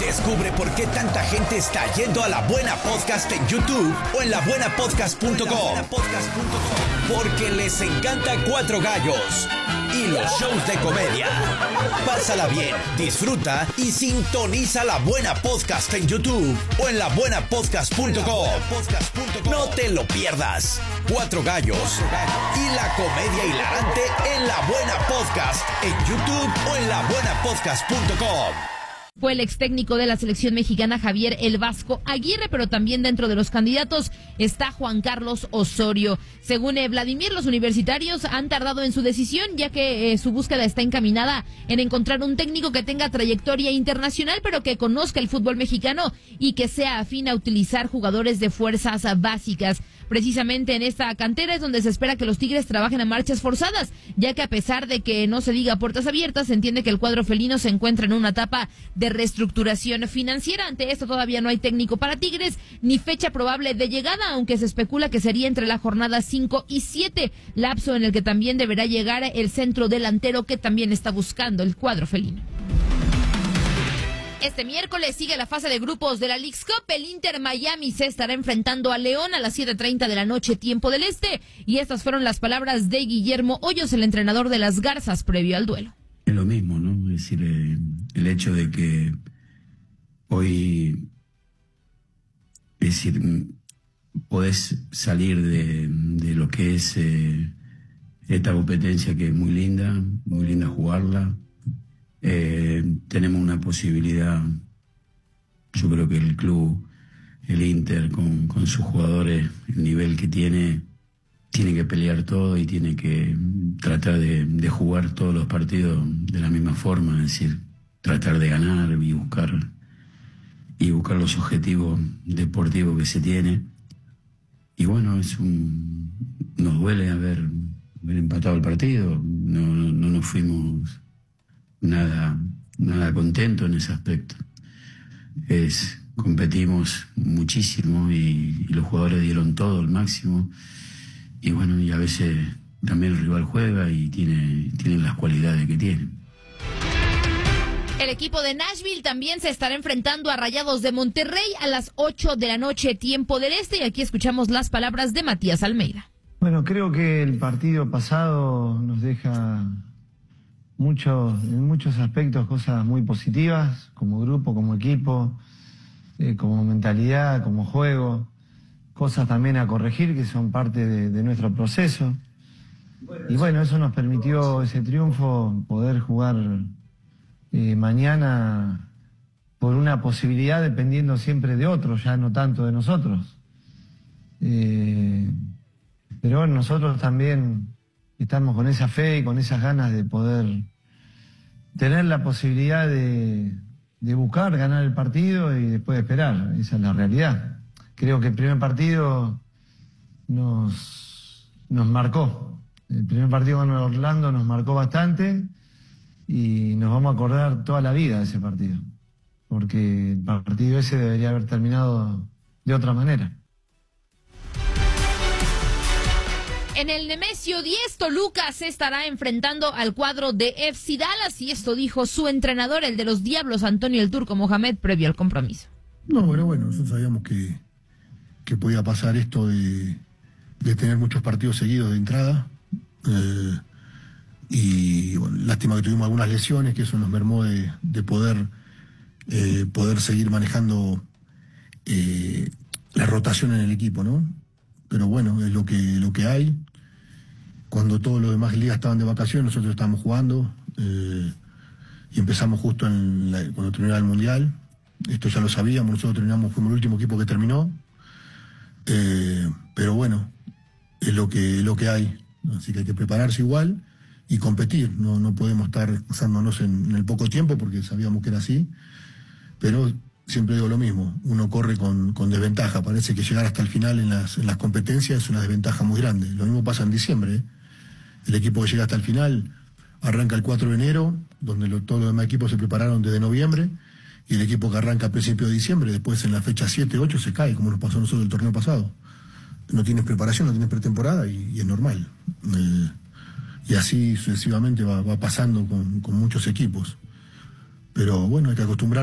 Descubre por qué tanta gente está yendo a La Buena Podcast en YouTube o en labuenapodcast.com. Porque les encanta Cuatro Gallos y los shows de comedia. Pásala bien, disfruta y sintoniza La Buena Podcast en YouTube o en labuenapodcast.com. No te lo pierdas. Cuatro Gallos y la comedia hilarante en La Buena Podcast en YouTube o en labuenapodcast.com. Fue el ex técnico de la selección mexicana Javier El Vasco Aguirre, pero también dentro de los candidatos está Juan Carlos Osorio. Según Vladimir, los universitarios han tardado en su decisión, ya que su búsqueda está encaminada en encontrar un técnico que tenga trayectoria internacional, pero que conozca el fútbol mexicano y que sea afín a utilizar jugadores de fuerzas básicas. Precisamente en esta cantera es donde se espera que los Tigres trabajen a marchas forzadas, ya que a pesar de que no se diga puertas abiertas, se entiende que el cuadro felino se encuentra en una etapa de reestructuración financiera. Ante esto todavía no hay técnico para Tigres, ni fecha probable de llegada, aunque se especula que sería entre la jornada 5 y 7, lapso en el que también deberá llegar el centro delantero que también está buscando el cuadro felino. Este miércoles sigue la fase de grupos de la Leagues Cup. El Inter Miami se estará enfrentando a León a las 7:30 de la noche, tiempo del este. Y estas fueron las palabras de Guillermo Hoyos, el entrenador de las Garzas, previo al duelo. Es lo mismo, ¿no? Es decir, el hecho de que hoy, es decir, podés salir de lo que es esta competencia, que es muy linda jugarla. Tenemos una posibilidad. Yo creo que el club, el Inter, con sus jugadores, el nivel que tiene que pelear todo y tiene que tratar de jugar todos los partidos de la misma forma, es decir, tratar de ganar y buscar los objetivos deportivos que se tiene. Y bueno, nos duele haber empatado el partido, no nos fuimos nada contento en ese aspecto. Competimos muchísimo y los jugadores dieron todo, el máximo, y bueno, y a veces también el rival juega y tienen las cualidades que tienen. El equipo de Nashville también se estará enfrentando a Rayados de Monterrey a las 8 de la noche, tiempo del este, y aquí escuchamos las palabras de Matías Almeida. Bueno, creo que el partido pasado nos deja en muchos aspectos cosas muy positivas, como grupo, como equipo, como mentalidad, como juego, cosas también a corregir que son parte de nuestro proceso. Y bueno, eso nos permitió ese triunfo, poder jugar mañana por una posibilidad dependiendo siempre de otros, ya no tanto de nosotros. Pero bueno, nosotros también estamos con esa fe y con esas ganas de poder tener la posibilidad de buscar ganar el partido y después esperar. Esa es la realidad. Creo que el primer partido nos marcó. El primer partido con Orlando nos marcó bastante y nos vamos a acordar toda la vida de ese partido, porque el partido ese debería haber terminado de otra manera. En el Nemesio 10, Toluca se estará enfrentando al cuadro de FC Dallas, y esto dijo su entrenador, el de los Diablos, Antonio El Turco Mohamed, previo al compromiso. No, bueno, nosotros sabíamos que podía pasar esto de tener muchos partidos seguidos de entrada. Y bueno, lástima que tuvimos algunas lesiones, que eso nos mermó de poder seguir manejando la rotación en el equipo, ¿no? Pero bueno, es lo que hay. Cuando todos los demás ligas estaban de vacaciones, nosotros estábamos jugando y empezamos justo cuando terminaba el Mundial. Esto ya lo sabíamos, nosotros fuimos el último equipo que terminó. Pero bueno, es lo que hay. Así que hay que prepararse igual y competir. No podemos estar basándonos en el poco tiempo, porque sabíamos que era así. Pero siempre digo lo mismo, uno corre con desventaja. Parece que llegar hasta el final en las competencias es una desventaja muy grande. Lo mismo pasa en diciembre. El equipo que llega hasta el final arranca el 4 de enero, donde todos los demás equipos se prepararon desde noviembre, y el equipo que arranca a principios de diciembre, después en la fecha 7, 8 se cae, como nos pasó a nosotros el torneo pasado. No tienes preparación, no tienes pretemporada y es normal. Y así sucesivamente va pasando con muchos equipos. Pero bueno, hay que acostumbrar